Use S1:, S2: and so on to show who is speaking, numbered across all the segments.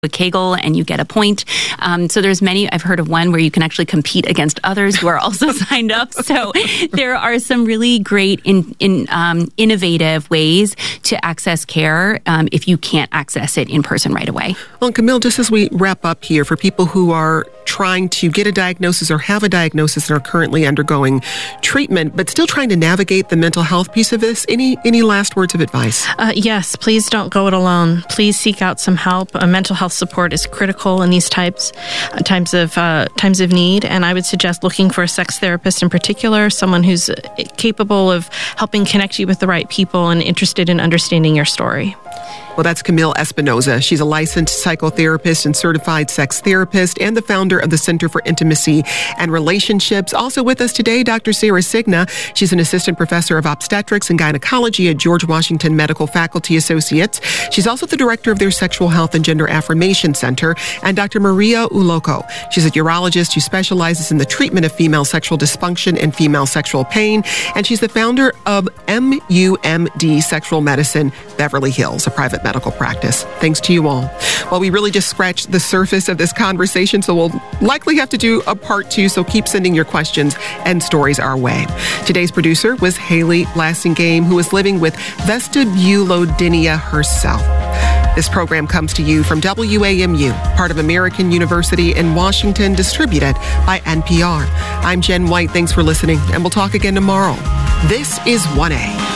S1: a Kegel and you get a point. So there's many. I've heard of one where you can actually compete against others who are also signed up. So there are some really great innovative ways to access care if you can't access it in person right away.
S2: Well, Camille, just as we wrap up here, for people who are trying to get a diagnosis or have a diagnosis and are currently undergoing treatment, but still trying to navigate the mental health piece of this, any last words of advice?
S3: Yes, please don't go it alone. Please seek out some help. Mental health support is critical in these times of need, and I would suggest looking for a sex therapist in particular, someone who's capable of helping connect you with the right people and interested in understanding your story.
S2: Well, that's Camille Espinoza. She's a licensed psychotherapist and certified sex therapist and the founder of the Center for Intimacy and Relationships. Also with us today, Dr. Sarah Cigna. She's an assistant professor of obstetrics and gynecology at George Washington Medical Faculty Associates. She's also the director of their Sexual Health and Gender Affirmation Center. And Dr. Maria Uloko. She's a urologist who specializes in the treatment of female sexual dysfunction and female sexual pain. And she's the founder of MUMD Sexual Medicine, Beverly Hills, a private medical practice. Thanks to you all. Well, we really just scratched the surface of this conversation, so we'll likely have to do a part 2, so keep sending your questions and stories our way. Today's producer was Haley Lassingame, who is living with vestibulodynia herself. This program comes to you from WAMU, part of American University in Washington, distributed by NPR. I'm Jen White. Thanks for listening, and we'll talk again tomorrow. This is 1A.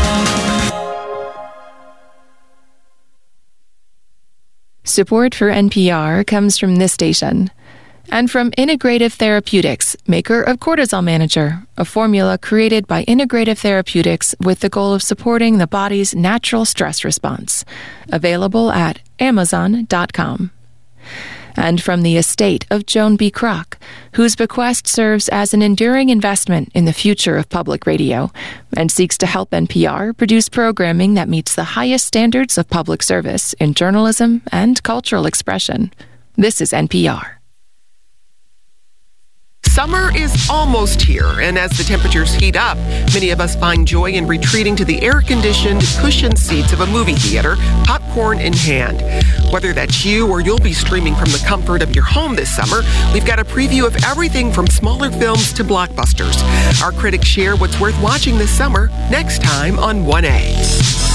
S4: Support for NPR comes from this station and from Integrative Therapeutics, maker of Cortisol Manager, a formula created by Integrative Therapeutics with the goal of supporting the body's natural stress response. Available at Amazon.com. And from the estate of Joan B. Kroc, whose bequest serves as an enduring investment in the future of public radio and seeks to help NPR produce programming that meets the highest standards of public service in journalism and cultural expression. This is NPR.
S2: Summer is almost here, and as the temperatures heat up, many of us find joy in retreating to the air-conditioned, cushioned seats of a movie theater, popcorn in hand. Whether that's you or you'll be streaming from the comfort of your home this summer, we've got a preview of everything from smaller films to blockbusters. Our critics share what's worth watching this summer next time on 1A.